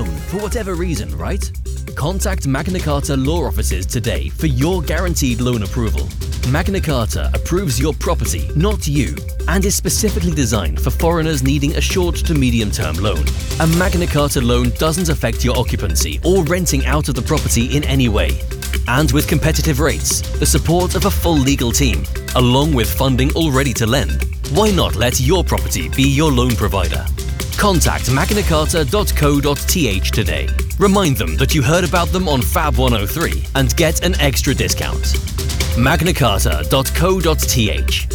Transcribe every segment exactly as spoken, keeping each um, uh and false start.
loan for whatever reason, right? Contact Magna Carta law offices today for your guaranteed loan approval. Magna Carta approves your property, not you, and is specifically designed for foreigners needing a short to medium-term loan. A Magna Carta loan doesn't affect your occupancy or renting out of the property in any way. And with competitive rates, the support of a full legal team, along with funding all ready to lend, why not let your property be your loan provider? Contact magna carta dot co dot t h today. Remind them that you heard about them on Fab one oh three and get an extra discount. magna carta dot co dot t h.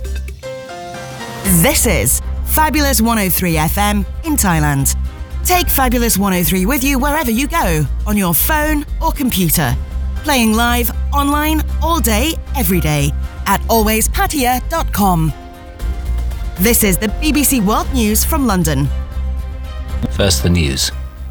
This is Fabulous one oh three F M in Thailand. Take Fabulous one oh three with you wherever you go, on your phone or computer. Playing live, online, all day, every day at always pattaya dot com. This is the B B C World News from London. First, the news.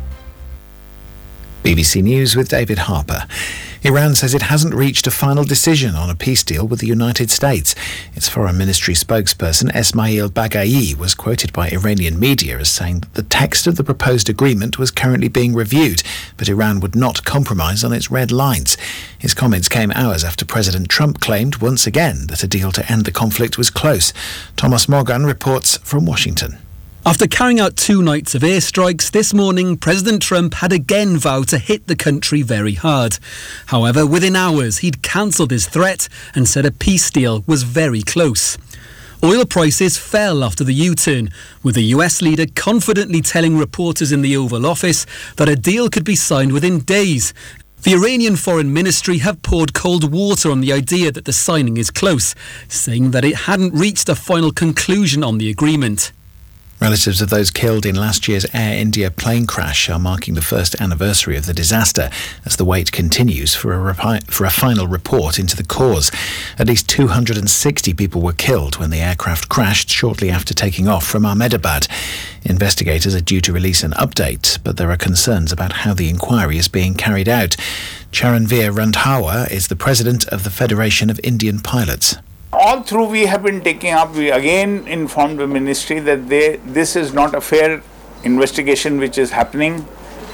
B B C News with David Harper. Iran says it hasn't reached a final decision on a peace deal with the United States. Its foreign ministry spokesperson Esmail Baghai was quoted by Iranian media as saying that the text of the proposed agreement was currently being reviewed, but Iran would not compromise on its red lines. His comments came hours after President Trump claimed once again that a deal to end the conflict was close. Thomas Morgan reports from Washington. After carrying out two nights of airstrikes, this morning President Trump had again vowed to hit the country very hard. However, within hours he'd cancelled his threat and said a peace deal was very close. Oil prices fell after the U-turn, with the U S leader confidently telling reporters in the Oval Office that a deal could be signed within days. The Iranian Foreign Ministry have poured cold water on the idea that the signing is close, saying that it hadn't reached a final conclusion on the agreement. Relatives of those killed in last year's Air India plane crash are marking the first anniversary of the disaster as the wait continues for a, repi- for a final report into the cause. At least two hundred sixty people were killed when the aircraft crashed shortly after taking off from Ahmedabad. Investigators are due to release an update, but there are concerns about how the inquiry is being carried out. Charanveer Randhawa is the president of the Federation of Indian Pilots. All through we have been taking up, we again informed the ministry that they, this is not a fair investigation which is happening,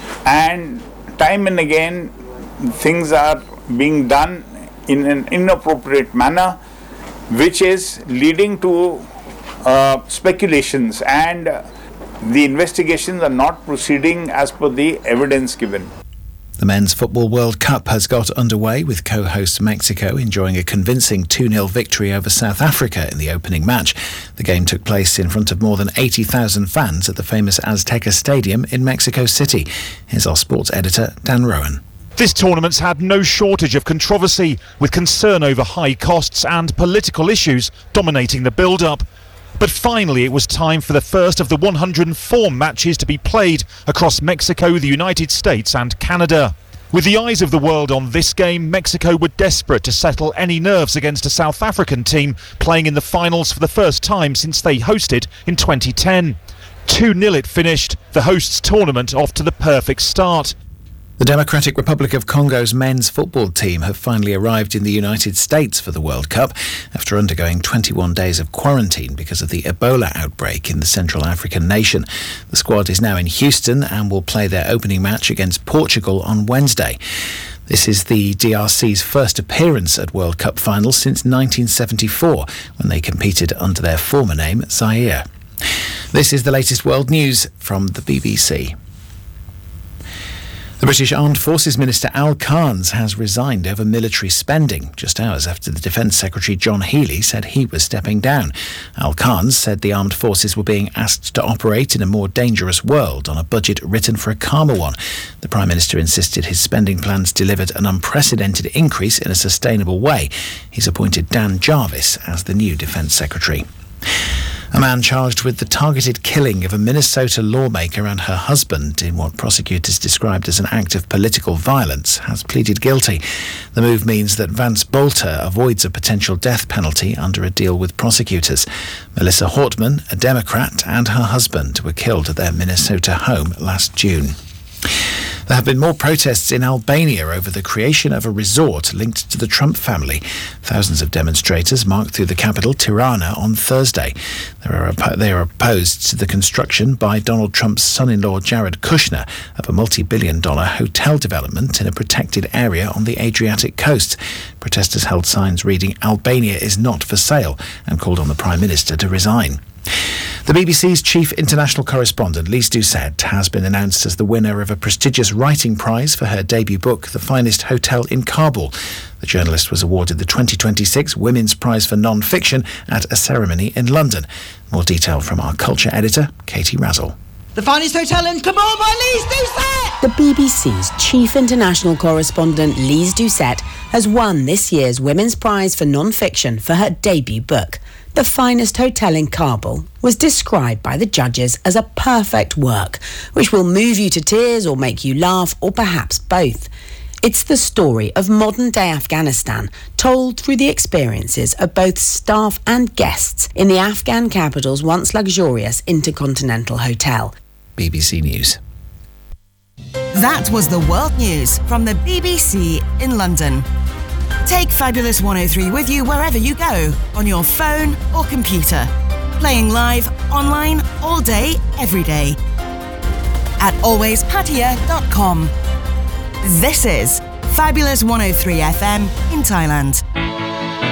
and time and again things are being done in an inappropriate manner which is leading to uh, speculations, and uh, the investigations are not proceeding as per the evidence given. The Men's Football World Cup has got underway with co-host Mexico enjoying a convincing two nil victory over South Africa in the opening match. The game took place in front of more than eighty thousand fans at the famous Azteca Stadium in Mexico City. Here's our sports editor, Dan Rowan. This tournament's had no shortage of controversy, with concern over high costs and political issues dominating the build-up. But finally it was time for the first of the one hundred four matches to be played across Mexico, the United States and Canada. With the eyes of the world on this game, Mexico were desperate to settle any nerves against a South African team playing in the finals for the first time since they hosted in twenty ten. two nil it finished, the hosts' tournament off to the perfect start. The Democratic Republic of Congo's men's football team have finally arrived in the United States for the World Cup after undergoing twenty-one days of quarantine because of the Ebola outbreak in the Central African nation. The squad is now in Houston and will play their opening match against Portugal on Wednesday. This is the D R C's first appearance at World Cup finals since nineteen seventy-four, when they competed under their former name, Zaire. This is the latest world news from the B B C. The British Armed Forces Minister Al Carnes has resigned over military spending, just hours after the Defence Secretary John Healey said he was stepping down. Al Carnes said the armed forces were being asked to operate in a more dangerous world on a budget written for a calmer one. The Prime Minister insisted his spending plans delivered an unprecedented increase in a sustainable way. He's appointed Dan Jarvis as the new Defence Secretary. A man charged with the targeted killing of a Minnesota lawmaker and her husband in what prosecutors described as an act of political violence has pleaded guilty. The move means that Vance Bolter avoids a potential death penalty under a deal with prosecutors. Melissa Hortman, a Democrat, and her husband were killed at their Minnesota home last June. There have been more protests in Albania over the creation of a resort linked to the Trump family. Thousands of demonstrators marched through the capital, Tirana, on Thursday. They are, oppo- they are opposed to the construction by Donald Trump's son-in-law Jared Kushner of a multi-billion dollar hotel development in a protected area on the Adriatic coast. Protesters held signs reading "Albania is not for sale" and called on the Prime Minister to resign. The B B C's chief international correspondent, Lise Doucet, has been announced as the winner of a prestigious writing prize for her debut book, The Finest Hotel in Kabul. The journalist was awarded the twenty twenty-six Women's Prize for Non-Fiction at a ceremony in London. More detail from our culture editor, Katie Razzle. The Finest Hotel in Kabul by Lise Doucet! The B B C's chief international correspondent, Lise Doucet, has won this year's Women's Prize for Non-Fiction for her debut book. The Finest Hotel in Kabul was described by the judges as a perfect work, which will move you to tears or make you laugh, or perhaps both. It's the story of modern-day Afghanistan, told through the experiences of both staff and guests in the Afghan capital's once luxurious Intercontinental Hotel. B B C News. That was the world news from the B B C in London. Take Fabulous one oh three with you wherever you go, on your phone or computer. Playing live, online, all day, every day. At always pattaya dot com. This is Fabulous one oh three F M in Thailand.